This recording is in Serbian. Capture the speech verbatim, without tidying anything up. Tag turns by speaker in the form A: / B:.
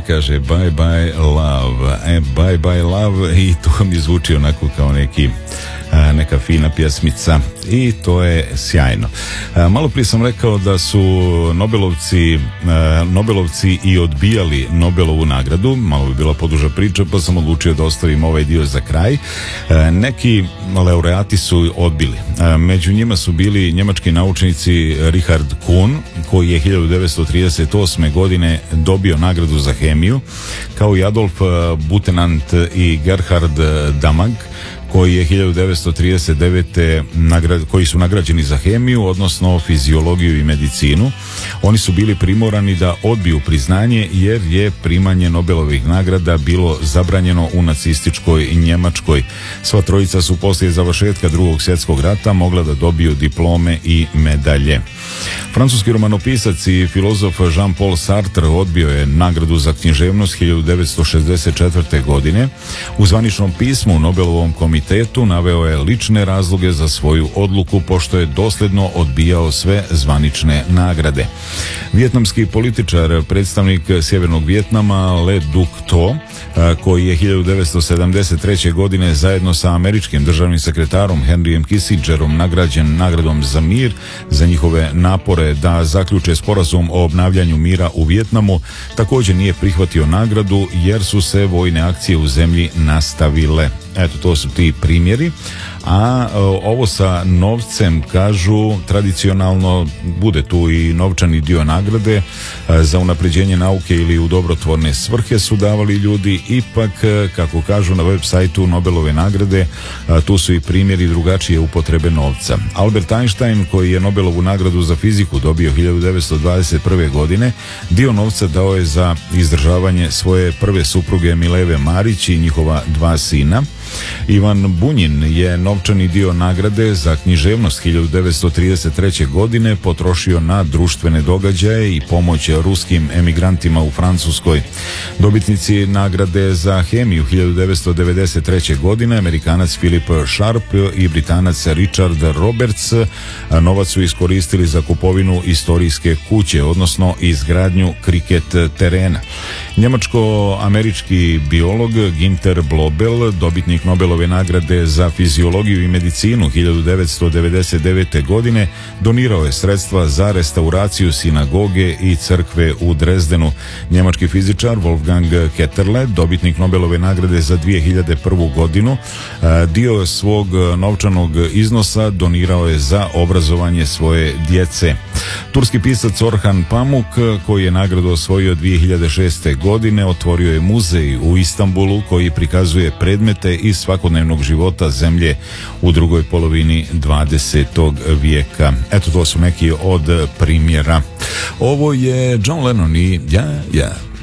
A: kaže Bye Bye Love. E, Bye Bye Love, i to mi zvuči onako kao neki a, neka fina pjesmica i to je sjajno. A, malo prije sam rekao da su Nobelovci a, Nobelovci i odbijali Nobelovu nagradu, malo bi bila poduža priča, pa sam odlučio da ostavim ovaj dio za kraj. A, neki laureati su odbili. A, među njima su bili njemački naučnici Richard Kuhn, koji je hiljadu devetsto trideset osme godine dobio nagradu za hemiju, kao i Adolf Butenandt i Gerhard Damag, koji je hiljadu devetsto trideset devete nagrad, koji su nagrađeni za hemiju, odnosno fiziologiju i medicinu. Oni su bili primorani da odbiju priznanje jer je primanje Nobelovih nagrada bilo zabranjeno u nacističkoj Njemačkoj. Sva trojica su poslije završetka Drugog svjetskog rata mogla da dobiju diplome i medalje. Francuski romanopisac i filozof Jean-Paul Sartre odbio je nagradu za književnost hiljadu devetsto šezdeset četvrte godine. U zvaničnom pismu Nobelovom komitetu naveo je lične razloge za svoju odluku, pošto je dosljedno odbijao sve zvanične nagrade. Vijetnamski političar, predstavnik Sjevernog Vijetnama Le Duc To, koji je hiljadu devetsto sedamdeset treće godine zajedno sa američkim državnim sekretarom Henryjem Kissingerom nagrađen nagradom za mir za njihove napore da zaključe sporazum o obnavljanju mira u Vijetnamu, također nije prihvatio nagradu jer su se vojne akcije u zemlji nastavile. Eto, to su ti primjeri. A ovo sa novcem, kažu, tradicionalno bude tu i novčani dio nagrade za unapređenje nauke ili u dobrotvorne svrhe su davali ljudi. Ipak, kako kažu na web sajtu Nobelove nagrade, tu su i primjeri drugačije upotrebe novca. Albert Einstein, koji je Nobelovu nagradu za fiziku dobio hiljadu devetsto dvadeset prve godine, dio novca dao je za izdržavanje svoje prve supruge Mileve Marić i njihova dva sina. Ivan Bunjin je novčani dio nagrade za književnost hiljadu devetsto trideset treće godine potrošio na društvene događaje i pomoć ruskim emigrantima u Francuskoj. Dobitnici nagrade za hemiju hiljadu devetsto devedeset treće godine, Amerikanac Philip Sharp i Britanac Richard Roberts, novac su iskoristili za kupovinu istorijske kuće, odnosno izgradnju kriket terena. Njemačko-američki biolog Günter Blobel, dobitnik Nobelove nagrade za fiziologiju i medicinu hiljadu devetsto devedeset devete godine, donirao je sredstva za restauraciju sinagoge i crkve u Drezdenu. Njemački fizičar Wolfgang Ketterle, dobitnik Nobelove nagrade za dvije hiljade prvu godinu, dio svog novčanog iznosa donirao je za obrazovanje svoje djece. Turski pisac Orhan Pamuk, koji je nagradu osvojio dvije hiljade šeste godine, otvorio je muzej u Istanbulu koji prikazuje predmete iz svakodnevnog života zemlje u drugoj polovini dvadesetog vijeka. Eto, to su neki od primjera. Ovo je John Lennon i ja, ja.